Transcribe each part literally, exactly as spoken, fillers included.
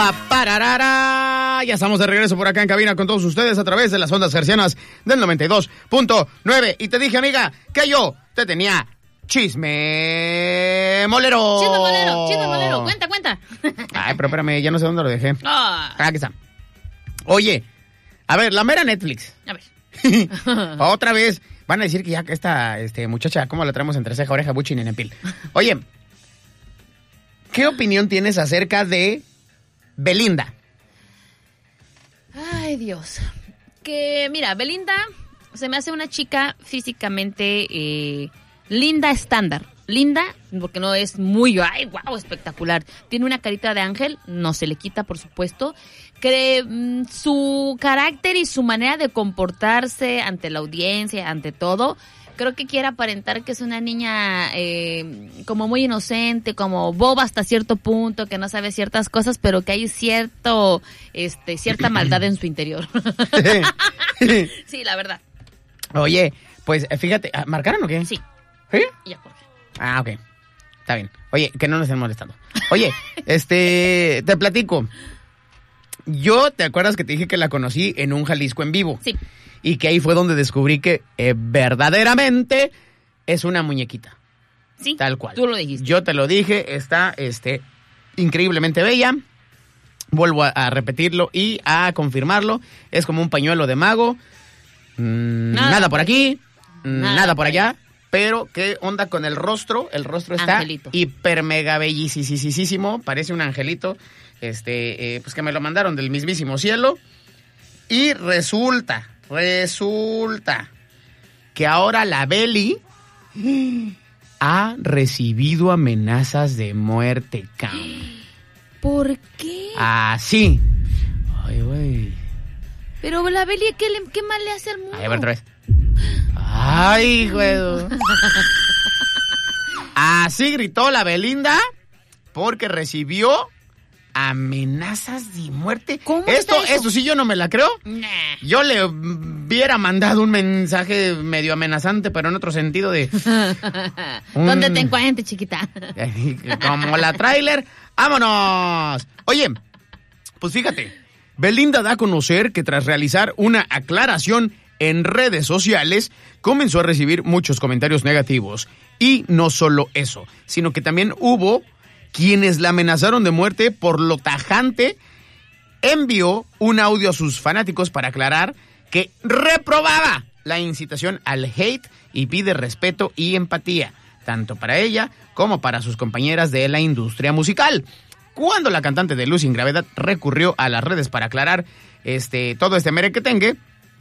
pa, pararara. Ya estamos de regreso por acá en cabina con todos ustedes a través de las ondas hercianas del noventa y dos punto nueve. Y te dije, amiga, que yo te tenía chisme molero. Chisme molero, chisme molero. Cuenta, cuenta. Ay, pero espérame, ya no sé dónde lo dejé. Oh. Ah, aquí está. Oye, a ver, la mera Netflix. A ver. Otra vez. Van a decir que ya que esta este, muchacha, ¿cómo la traemos entre ceja, oreja, buchi y nenepil? Oye, ¿qué opinión tienes acerca de Belinda? Ay, Dios. Que, mira, Belinda se me hace una chica físicamente eh, linda estándar. Linda, porque no es muy, ay, wow, espectacular. Tiene una carita de ángel, no se le quita, por supuesto. Que mm, su carácter y su manera de comportarse ante la audiencia, ante todo, creo que quiere aparentar que es una niña eh, como muy inocente, como boba hasta cierto punto, que no sabe ciertas cosas, pero que hay cierto, este, cierta maldad en su interior. Sí, la verdad. Oye, pues fíjate, ¿marcaron o qué? Sí. ¿Sí? Ya, por favor. Ah, ok. Está bien. Oye, que no nos estén molestando. Oye, este, te platico. Yo, ¿te acuerdas que te dije que la conocí en un Jalisco en vivo? Sí. Y que ahí fue donde descubrí que eh, verdaderamente es una muñequita. Sí. Tal cual. Tú lo dijiste. Yo te lo dije, está este, increíblemente bella. Vuelvo a, a repetirlo y a confirmarlo. Es como un pañuelo de mago. Mm, nada, nada por aquí, nada, nada por allá. Pero, ¿qué onda con el rostro? El rostro está Angelito. hiper mega bellisísimo. Parece un angelito. Este, eh, pues que me lo mandaron del mismísimo cielo. Y resulta, resulta que ahora la Beli ha recibido amenazas de muerte, cabrón. ¿Por qué? Así. Ay, güey. Pero la Beli, ¿qué, le, ¿qué mal le hace al mundo? Ay, a ver, otra vez. Ay, güey. Así gritó la Belinda porque recibió amenazas de muerte. ¿Cómo esto, está eso? esto sí yo no me la creo. Nah. Yo le hubiera mandado un mensaje medio amenazante, pero en otro sentido de... un... ¿Dónde te encuentres, chiquita? Como la tráiler. ¡Vámonos! Oye, pues fíjate, Belinda da a conocer que tras realizar una aclaración en redes sociales, comenzó a recibir muchos comentarios negativos. Y no solo eso, sino que también hubo quienes la amenazaron de muerte por lo tajante. Envió un audio a sus fanáticos para aclarar que reprobaba la incitación al hate y pide respeto y empatía, tanto para ella como para sus compañeras de la industria musical. Cuando la cantante de Luz sin Gravedad recurrió a las redes para aclarar este, todo este merequetengue,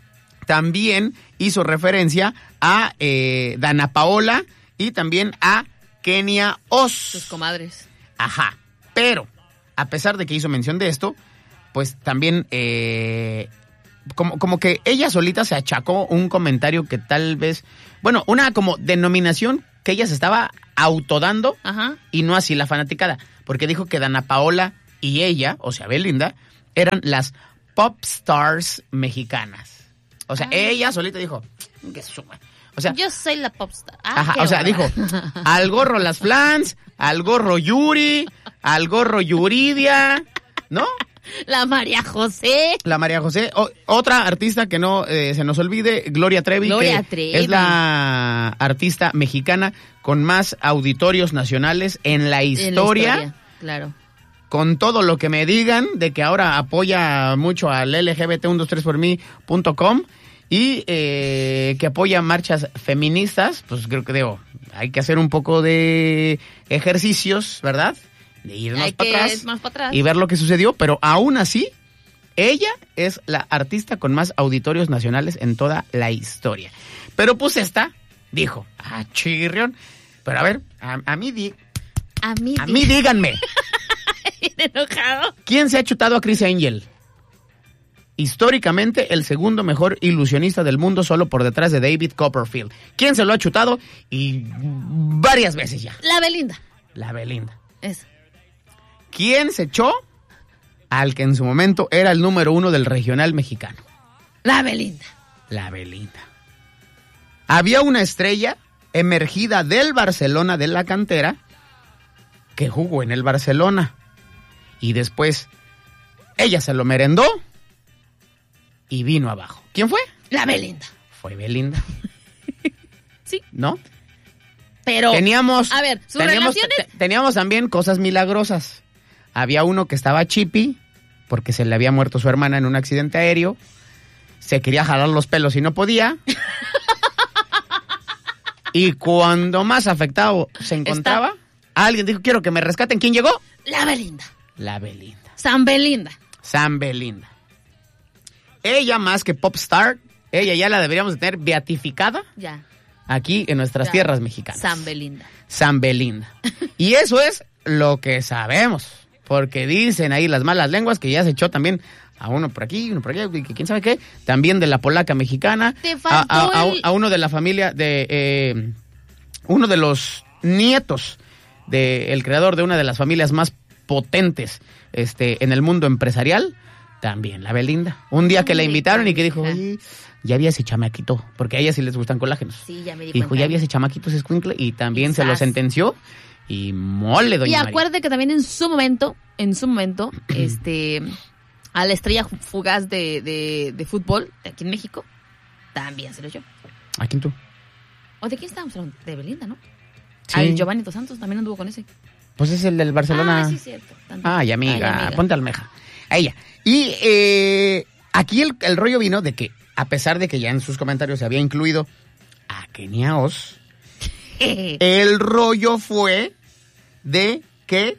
también hizo referencia a eh, Dana Paola y también a Kenia Oz. Sus comadres. Ajá, pero a pesar de que hizo mención de esto, pues también eh, como, como que ella solita se achacó un comentario que tal vez, bueno, una como denominación que ella se estaba autodando. Ajá. Y no así la fanaticada, porque dijo que Dana Paola y ella, o sea, Belinda, eran las pop stars mexicanas. O sea, ah. ella solita dijo, que suma. O sea, yo soy la popstar. Ah, ajá, o sea, dijo, al gorro las Flans, al gorro Yuri, al gorro Yuridia, ¿no? La María José. La María José. O, otra artista que no eh, se nos olvide, Gloria Trevi. Gloria que Trevi. Es la artista mexicana con más auditorios nacionales en la historia. En la historia, claro. Con todo lo que me digan de que ahora apoya mucho al L G B T uno dos tres por mí punto com y eh, que apoya marchas feministas, pues creo que digo, hay que hacer un poco de ejercicios, ¿verdad? De irnos para atrás, más para atrás y ver lo que sucedió, pero aún así, ella es la artista con más auditorios nacionales en toda la historia. Pero pues esta dijo, ah, chirrión, pero a ver, a, a mí di, a mí, a mí díganme. Enojado. ¿Quién se ha chutado a Chris Angel? Históricamente el segundo mejor ilusionista del mundo, solo por detrás de David Copperfield. ¿Quién se lo ha chutado? Y varias veces ya. La Belinda. La Belinda. Eso. ¿Quién se echó al que en su momento era el número uno del regional mexicano? La Belinda. La Belinda. Había una estrella emergida del Barcelona de la cantera que jugó en el Barcelona y después Ella se lo merendó y vino abajo. ¿Quién fue? La Belinda. Fue Belinda. Sí. ¿No? Pero, Teníamos, a ver, sus teníamos, relaciones... te- teníamos también cosas milagrosas. Había uno que estaba chippy porque se le había muerto su hermana en un accidente aéreo. Se quería jalar los pelos y no podía. Y cuando más afectado se encontraba, Está... alguien dijo, quiero que me rescaten. ¿Quién llegó? La Belinda. La Belinda. San Belinda. San Belinda. Ella más que pop star, ella ya la deberíamos de tener beatificada Ya. aquí en nuestras ya. tierras mexicanas. San Belinda. San Belinda. Y eso es lo que sabemos, porque dicen ahí las malas lenguas que ya se echó también a uno por aquí, uno por allá, y que quién sabe qué, también de la polaca mexicana, Te a, faltó a- a- el- a uno de la familia de, eh, uno de los nietos del creador de una de las familias más potentes este, en el mundo empresarial, también la Belinda. Un día que la invitaron y que dijo, oye, ya había ese chamaquito, porque a ella sí les gustan colágenos. Sí, ya me di Dijo, cuenta. ya había ese chamaquito, ese escuincle, y también se lo Quizás. sentenció. Y mole, doña Y María. acuérdate que también en su momento, en su momento, este, a la estrella fugaz de, de, de fútbol de aquí en México, también se lo echó. ¿A quién tú? ¿O de quién estábamos hablando? De Belinda, ¿no? Sí. Al Giovanni Dos Santos también anduvo con ese. Pues es el del Barcelona. Ah, sí, cierto. Tanto. Ay, amiga, Ay, amiga. ponte almeja. A ella. Y eh, aquí el, el rollo vino de que, a pesar de que ya en sus comentarios se había incluido a Kenia Oz, el rollo fue de que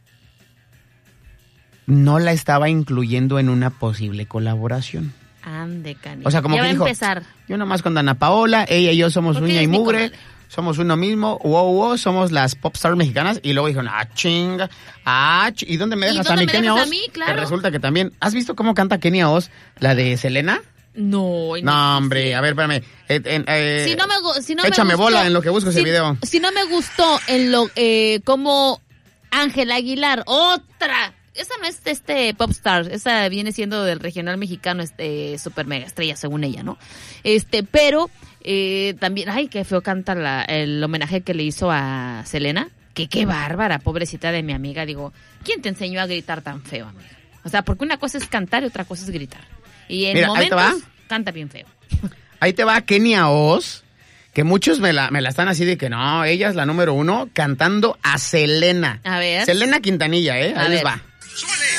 no la estaba incluyendo en una posible colaboración. Ande, cani. O sea, como ya que va dijo, a empezar. yo nomás con Dana Paola, ella y yo somos Porque uña y es mi mugre, comadre. somos uno mismo, wow, wow, somos las popstars mexicanas. Y luego dijeron, ah, chinga, ah, ch- ¿y dónde me ¿Y dejas a dónde mi me Kenia dejas Oz? a mí? Que Claro. resulta que también, ¿has visto cómo canta Kenia Oz, la de Selena? No. No, hombre, a ver, espérame. Eh, eh, eh, Si no me, gu- si no me échame gustó- bola en lo que busco ese si- video. Si no me gustó en lo eh, como Ángela Aguilar, otra. Esa no es este Popstar, esa viene siendo del regional mexicano, este super mega estrella según ella, ¿no? Este, pero eh, también, ay, qué feo canta la, el homenaje que le hizo a Selena, que qué bárbara, pobrecita de mi amiga, digo, ¿quién te enseñó a gritar tan feo, amiga? O sea, porque una cosa es cantar y otra cosa es gritar. Y en Mira, ahí te momentos va. canta bien feo. Ahí te va Kenia Oz, que muchos me la, me la están así de que no, ella es la número uno, cantando a Selena. A ver. Selena Quintanilla, ¿eh? A Ahí les ver. va.